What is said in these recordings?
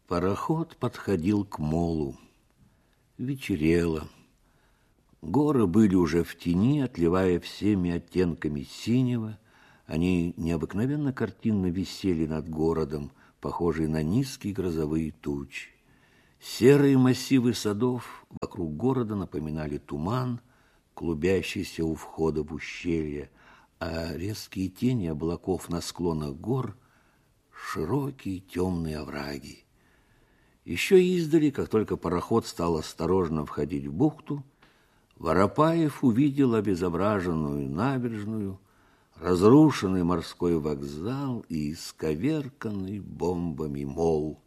Пароход подходил к молу. Вечерело. Горы были уже в тени, отливая всеми оттенками синего. Они необыкновенно картинно висели над городом, похожие на низкие грозовые тучи. Серые массивы садов вокруг города напоминали туман, клубящийся у входа в ущелье, а резкие тени облаков на склонах гор — широкие темные овраги. Еще издали, как только пароход стал осторожно входить в бухту, Воропаев увидел обезображенную набережную, разрушенный морской вокзал и исковерканный бомбами мол.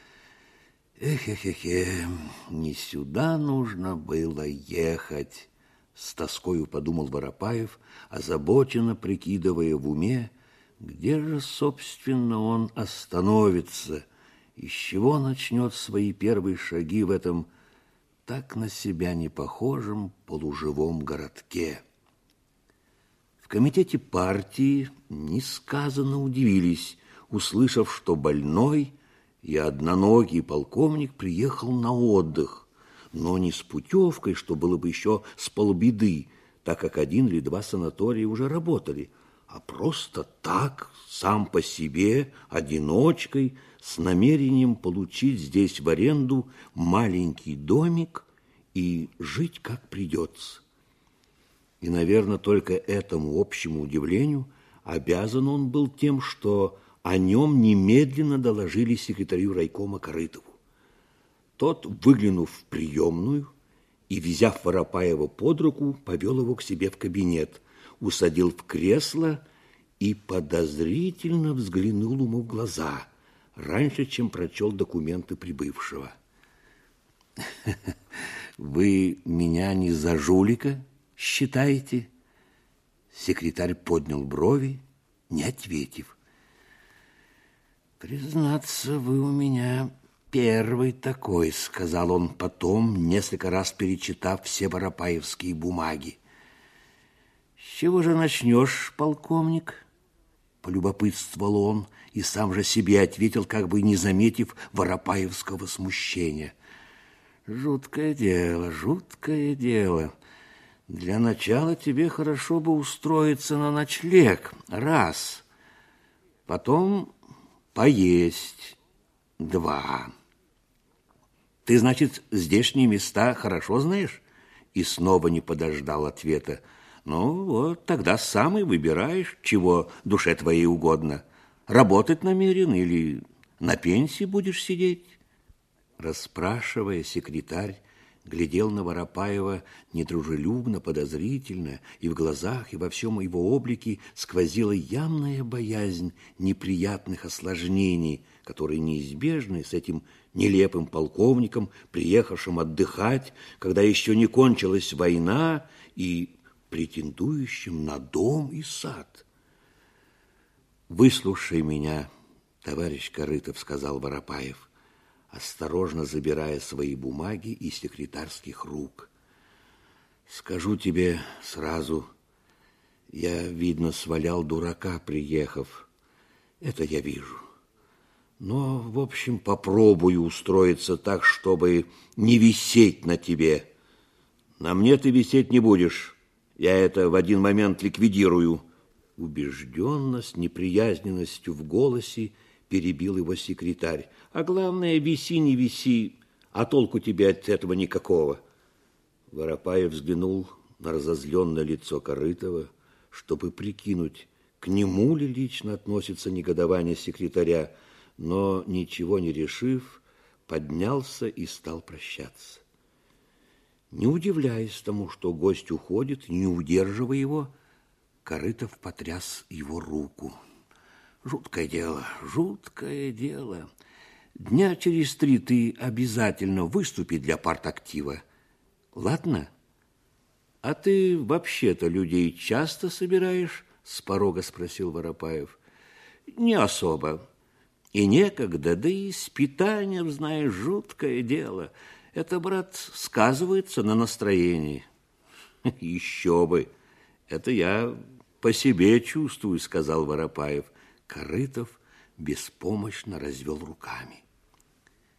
Эхе-хе-хе, не сюда нужно было ехать, с тоскою подумал Воропаев, озабоченно прикидывая в уме, где же, собственно, он остановится, и с чего начнет свои первые шаги в этом так на себя не похожем полуживом городке. В комитете партии несказанно удивились, услышав, что больной и одноногий полковник приехал на отдых, но не с путевкой, что было бы еще с полбеды, так как один или два санатория уже работали, а просто так, сам по себе, одиночкой, с намерением получить здесь в аренду маленький домик и жить как придется. И, наверное, только этому общему удивлению обязан он был тем, что о нем немедленно доложили секретарю райкома Корытову. Тот, выглянув в приемную и, взяв Воропаева под руку, повел его к себе в кабинет, усадил в кресло и подозрительно взглянул ему в глаза, раньше, чем прочел документы прибывшего. «Вы меня не за жулика считаете?» Секретарь поднял брови, не ответив. «Признаться, вы у меня первый такой», — сказал он потом, несколько раз перечитав все воропаевские бумаги. «С чего же начнешь, полковник?» — полюбопытствовал он и сам же себе ответил, как бы не заметив воропаевского смущения. «Жуткое дело, жуткое дело. Для начала тебе хорошо бы устроиться на ночлег, раз. Потом поесть, два. Ты, значит, здешние места хорошо знаешь?» И снова не подождал ответа. «Ну, вот тогда сам и выбираешь, чего душе твоей угодно. Работать намерен или на пенсии будешь сидеть?» Расспрашивая, секретарь глядел на Воропаева недружелюбно, подозрительно, и в глазах, и во всем его облике сквозила явная боязнь неприятных осложнений, которые неизбежны с этим нелепым полковником, приехавшим отдыхать, когда еще не кончилась война, и претендующим на дом и сад. «Выслушай меня, товарищ Корытов», — сказал Воропаев, осторожно забирая свои бумаги из секретарских рук. «Скажу тебе сразу, я, видно, свалял дурака, приехав. Это я вижу. Но, в общем, попробую устроиться так, чтобы не висеть на тебе. На мне ты висеть не будешь. Я это в один момент ликвидирую». Убежденно, с неприязненностью в голосе, перебил его секретарь. «А главное, виси, не виси, а толку тебе от этого никакого». Воропаев взглянул на разозленное лицо Корытова, чтобы прикинуть, к нему ли лично относится негодование секретаря, но, ничего не решив, поднялся и стал прощаться. Не удивляясь тому, что гость уходит, не удерживая его, Корытов потряс его руку. «Жуткое дело, жуткое дело. Дня через 3 ты обязательно выступи для партактива. Ладно? А ты вообще-то людей часто собираешь?» — с порога спросил Воропаев. «Не особо. И некогда, да и с питанием, знаешь, жуткое дело. Это, брат, сказывается на настроении». «Еще бы! Это я по себе чувствую», — сказал Воропаев. Корытов беспомощно развел руками.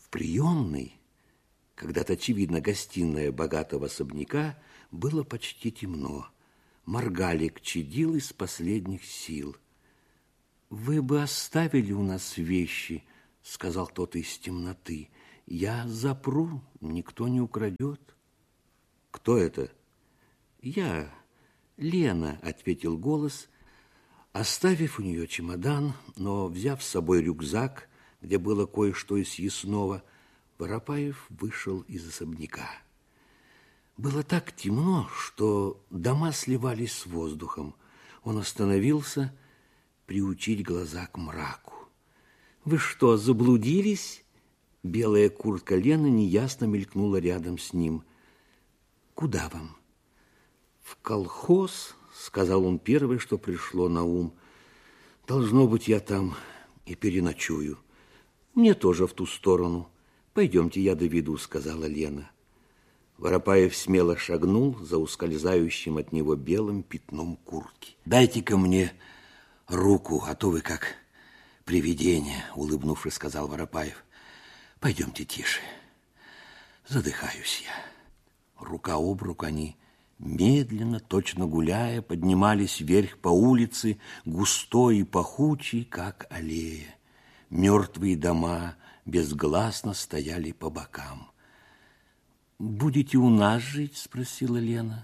приемной, когда-то, очевидно, гостиная богатого особняка, было почти темно. Маргалик чадил из последних сил. «Вы бы оставили у нас вещи», — сказал кто-то из темноты. «Я запру, никто не украдет». «Кто это?» «Я, Лена», — ответил голос, оставив у нее чемодан, но взяв с собой рюкзак, где было кое-что из съестного, Воропаев вышел из особняка. Было так темно, что дома сливались с воздухом. Он остановился приучить глаза к мраку. «Вы что, заблудились?» Белая куртка Лены неясно мелькнула рядом с ним. «Куда вам?» «В колхоз», — сказал он первое, что пришло на ум. «Должно быть, я там и переночую. Мне тоже в ту сторону. Пойдемте, я доведу», — сказала Лена. Воропаев смело шагнул за ускользающим от него белым пятном куртки. «Дайте-ка мне руку, а то вы как привидение», — улыбнувшись, сказал Воропаев. «Пойдемте тише. Задыхаюсь я». Рука об руку они медленно, точно гуляя, поднимались вверх по улице, густой и пахучей, как аллея. Мертвые дома безгласно стояли по бокам. «Будете у нас жить?» — спросила Лена.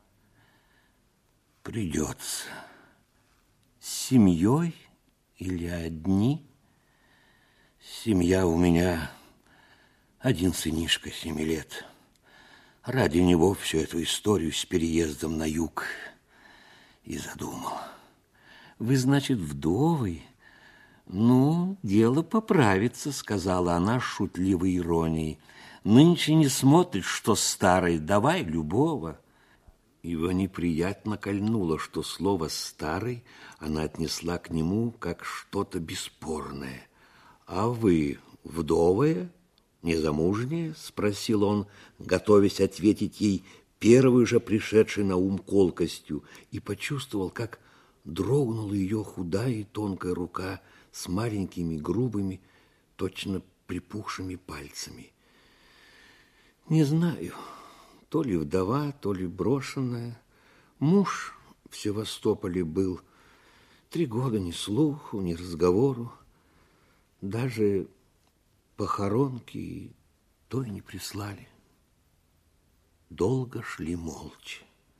«Придется. С семьей или одни?» «Семья у меня, один сынишка 7 лет. Ради него всю эту историю с переездом на юг и задумал». «Вы, значит, вдовый?» «Ну, дело поправится», — сказала она с шутливой иронией. «Нынче не смотришь, что старый, давай любого». Его неприятно кольнуло, что слово «старый» она отнесла к нему как что-то бесспорное. «А вы вдовая, незамужняя?» — спросил он, готовясь ответить ей первой же пришедшей на ум колкостью, и почувствовал, как дрогнула ее худая и тонкая рука с маленькими грубыми, точно припухшими пальцами. «Не знаю, то ли вдова, то ли брошенная. Муж в Севастополе был. 3 года ни слуху, ни разговору. Даже похоронки то и не прислали». Долго шли молча.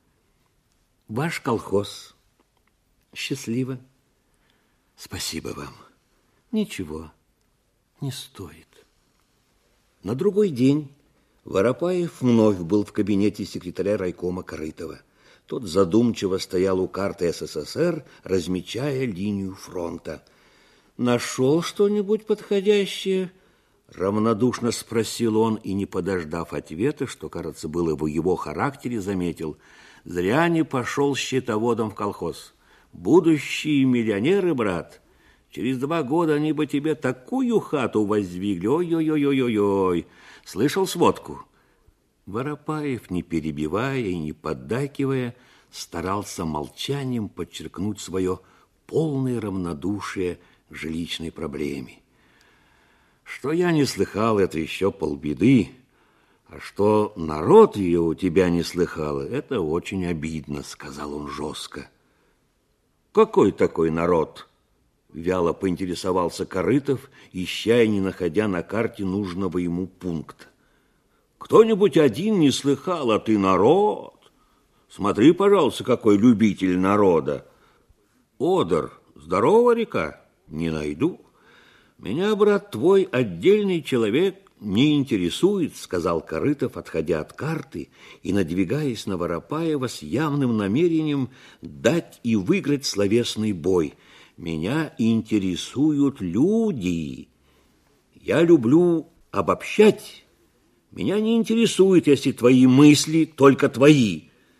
«Ваш колхоз. Счастливо». «Спасибо вам». «Ничего, не стоит». На другой день Воропаев вновь был в кабинете секретаря райкома Корытова. Тот задумчиво стоял у карты СССР, размечая линию фронта. «Нашел что-нибудь подходящее?» Равнодушно спросил он, и, не подождав ответа, что, кажется, было в его характере, заметил: «Зря не пошел счетоводом в колхоз. Будущие миллионеры, брат. Через 2 года они бы тебе такую хату воздвигли. Ой-ой-ой-ой-ой. Слышал сводку?» Воропаев, не перебивая и не поддакивая, старался молчанием подчеркнуть свое полное равнодушие к жилищной проблеме. «Что я не слыхал, это еще полбеды. А что народ ее у тебя не слыхал, это очень обидно», — сказал он жестко. «Какой такой народ?» — вяло поинтересовался Корытов, ища и не находя на карте нужного ему пункта. «Кто-нибудь один не слыхал, а ты народ? Смотри, пожалуйста, какой любитель народа. Одер, здорова река? Не найду. Меня, брат, твой отдельный человек не интересует», — сказал Корытов, отходя от карты и надвигаясь на Воропаева с явным намерением дать и выиграть словесный бой. «Меня интересуют люди. Я люблю обобщать. Меня не интересует, если твои мысли только твои».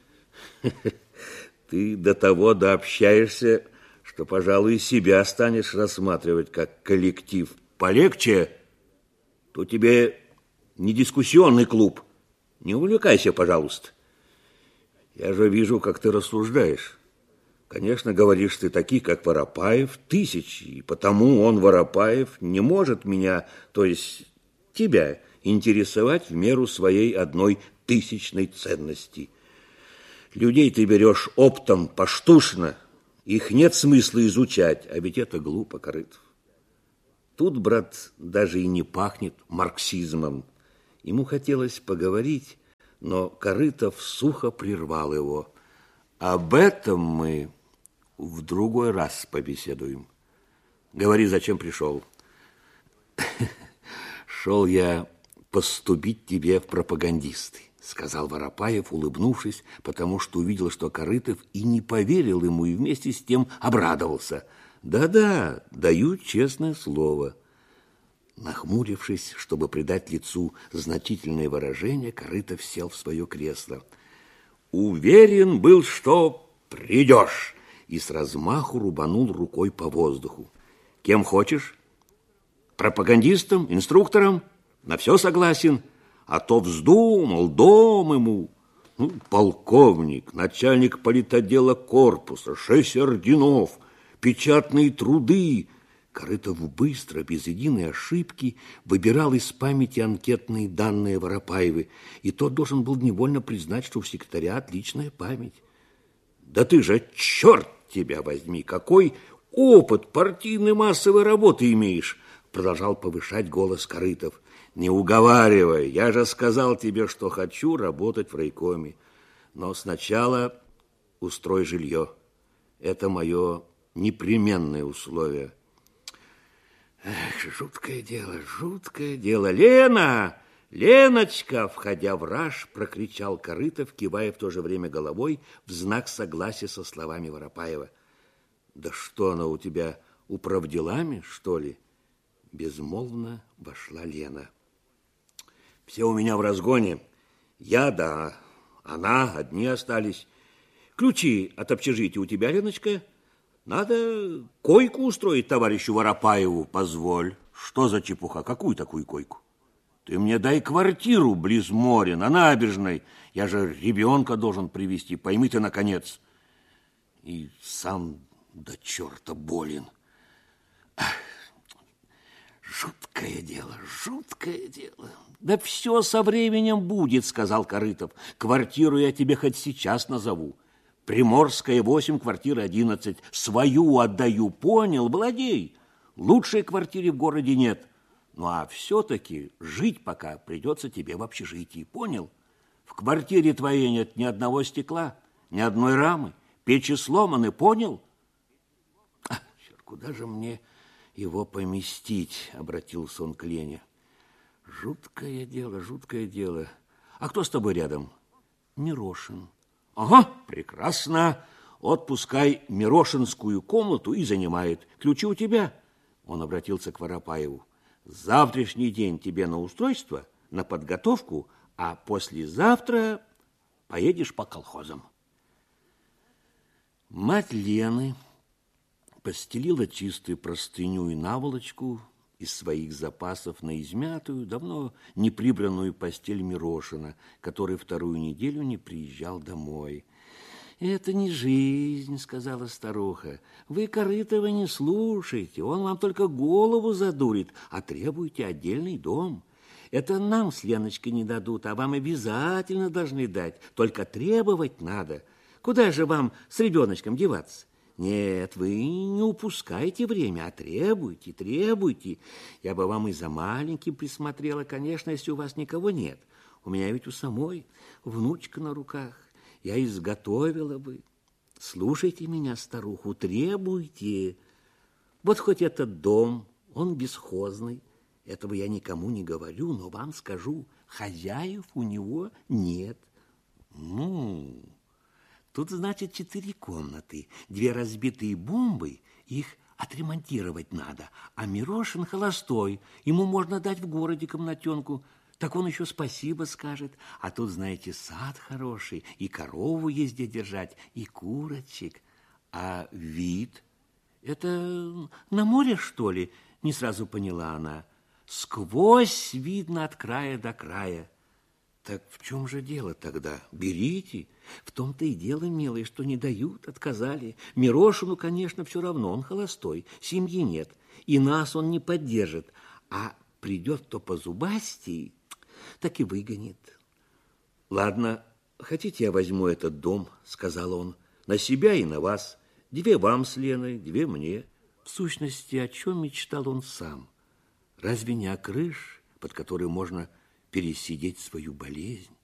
«Ты до того дообщаешься, что, пожалуй, себя станешь рассматривать как коллектив. Полегче. То тебе не дискуссионный клуб. Не увлекайся, пожалуйста. Я же вижу, как ты рассуждаешь. Конечно, говоришь ты такие, как Воропаев, тысячи, и потому он, Воропаев, не может меня, то есть тебя интересовать в меру своей одной тысячной ценности. Людей ты берешь оптом поштучно, их нет смысла изучать, а ведь это глупо, Корытов. Тут, брат, даже и не пахнет марксизмом. Ему хотелось поговорить, но Корытов сухо прервал его. Об этом мы в другой раз побеседуем. Говори, зачем пришел? Шел я поступить тебе в пропагандисты, сказал Воропаев, улыбнувшись, потому что увидел, что Корытов и не поверил ему, и вместе с тем обрадовался. Да-да, даю честное слово. Нахмурившись, чтобы придать лицу значительное выражение, Корытов сел в свое кресло. Уверен был, что придешь, и с размаху рубанул рукой по воздуху. Кем хочешь? Пропагандистом, инструктором? На все согласен. А то вздумал дом ему. Полковник, начальник политотдела корпуса, 6 орденов, печатные труды. Корытов быстро, без единой ошибки, выбирал из памяти анкетные данные Воропаевы, и тот должен был невольно признать, что у секретаря отличная память. Да ты же, черт тебя возьми, какой опыт партийной массовой работы имеешь, продолжал повышать голос Корытов. Не уговаривай, я же сказал тебе, что хочу работать в райкоме. Но сначала устрой жилье. Это мое непременное условие. Эх, жуткое дело. Лена! Леночка! Входя в раж, прокричал Корытов, кивая в то же время головой в знак согласия со словами Воропаева. Да что она у тебя, управделами, что ли? Безмолвно вошла Лена. Все у меня в разгоне. Я, да, она, одни остались. Ключи от общежития у тебя, Леночка? Надо койку устроить товарищу Воропаеву. Позволь. Что за чепуха? Какую такую койку? Ты мне дай квартиру близ моря, на набережной. Я же ребенка должен привезти. Пойми ты, наконец. И сам до черта болен. Жуткое дело. Да все со временем будет, сказал Корытов. Квартиру я тебе хоть сейчас назову. Приморская, 8, квартира 11. Свою отдаю, понял? Владей. Лучшей квартиры в городе нет. Ну, а все-таки жить пока придется тебе в общежитии, понял? В квартире твоей нет ни одного стекла, ни одной рамы. Печи сломаны, понял? Черт, куда же мне его поместить? Обратился он к Лене. Жуткое дело. А кто с тобой рядом? Мирошин. Ага, прекрасно. Отпускай Мирошинскую комнату и занимает. Ключи у тебя. Он обратился к Воропаеву. Завтрашний день тебе на устройство, на подготовку, а послезавтра поедешь по колхозам. Мать Лены постелила чистую простыню и наволочку из своих запасов на измятую, давно не прибранную постель Мирошина, который 2-ю неделю не приезжал домой. «Это не жизнь», — сказала старуха. «Вы Корытова не слушайте, он вам только голову задурит, а требуете отдельный дом. Это нам с Леночкой не дадут, а вам обязательно должны дать, только требовать надо. Куда же вам с ребеночком деваться? Нет, вы не упускайте время, а требуйте. Я бы вам и за маленьким присмотрела, конечно, если у вас никого нет. У меня ведь у самой внучка на руках. Я изготовила бы. Слушайте меня, старуху, требуйте. Вот хоть этот дом, он бесхозный. Этого я никому не говорю, но вам скажу, хозяев у него нет. Тут, значит, 4 комнаты, 2 разбитые бомбы, их отремонтировать надо. А Мирошин холостой, ему можно дать в городе комнатенку. Так он еще спасибо скажет. А тут, знаете, сад хороший, и корову есть где держать, и курочек. А вид? Это на море, что ли? Не сразу поняла она. Сквозь видно от края до края. Так в чем же дело тогда? Берите. В том-то и дело, милые, что не дают, отказали. Мирошину, конечно, все равно, он холостой, семьи нет. И нас он не поддержит. А придет кто по зубасти, так и выгонит. Ладно, хотите, я возьму этот дом, сказал он, на себя и на вас. 2 вам с Леной, 2 мне. В сущности, о чем мечтал он сам? Разве не о крыше, под которой можно пересидеть свою болезнь?